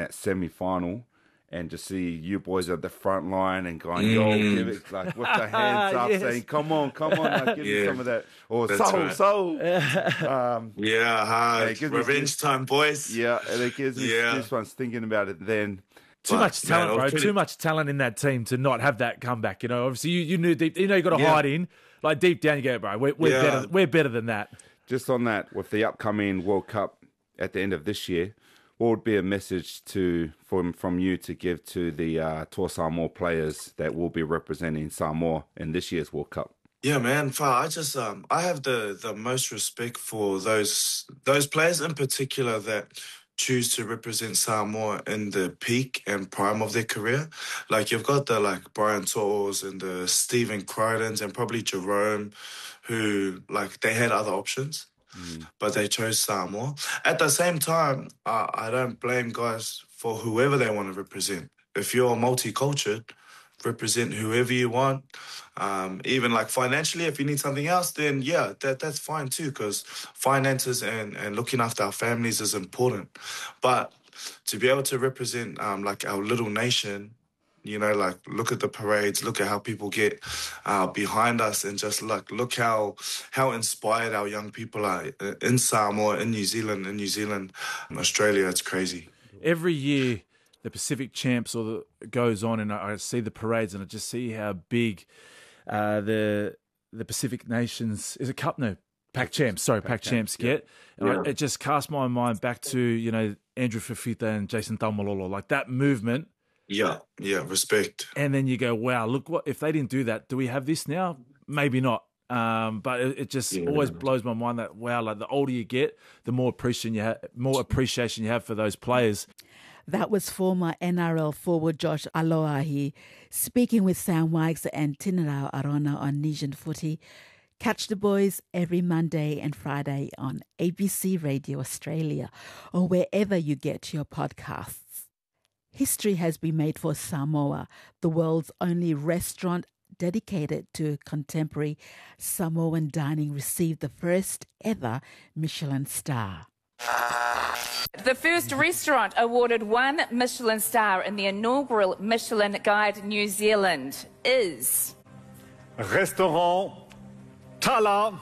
that semi-final and just see you boys at the front line and going, yo, give it, like, with the hands up, saying, come on, like, give me some of that. Or soul. Revenge time, boys. Yeah, and it gives me goosebumps thinking about it then. Too much talent, bro. Too much talent in that team to not have that comeback. You know, obviously you knew deep, you got to hide in. Like deep down, you go, bro. We're better than that. Just on that, with the upcoming World Cup at the end of this year, what would be a message from you to give to the Toa Samoa players that will be representing Samoa in this year's World Cup? Yeah, man. I just I have the most respect for those players in particular that choose to represent Samoa in the peak and prime of their career. Like you've got the Brian To'os and the Stephen Crydens and probably Jerome, who they had other options. But they chose Samoa. At the same time, I don't blame guys for whoever they want to represent. If you're multicultural, represent whoever you want. Even financially, if you need something else, then that's fine too, because finances and looking after our families is important. But to be able to represent our little nation, look at the parades, look at how people get behind us, and just look how inspired our young people are in Samoa, in New Zealand, Australia. It's crazy. Every year, the Pacific Champs goes on, and I see the parades, and I just see how big the Pacific Nations is a cup no. Pac Champs get. And it just cast my mind back to Andrew Fifita and Jason Taumalolo, that movement. Yeah, respect. And then you go, wow, look, what if they didn't do that? Do we have this now? Maybe not. But it just always blows my mind that, wow, the older you get, the more appreciation you have for those players. That was former NRL forward Josh Aloahi speaking with Sam Wykes and Tinarau Arona on Nesian Footy. Catch the boys every Monday and Friday on ABC Radio Australia or wherever you get your podcasts. History has been made for Samoa, the world's only restaurant dedicated to contemporary Samoan dining received the first ever Michelin star. The first restaurant awarded 1 Michelin star in the inaugural Michelin Guide New Zealand is... Restaurant Tala,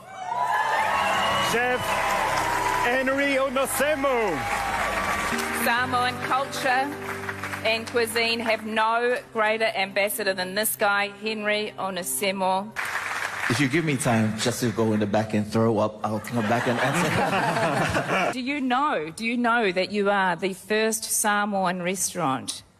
Chef Henry Onosemo. Samoan culture and cuisine have no greater ambassador than this guy, Henry Onosemo. If you give me time just to go in the back and throw up, I'll come back and answer. Do you know that you are the first Samoan restaurant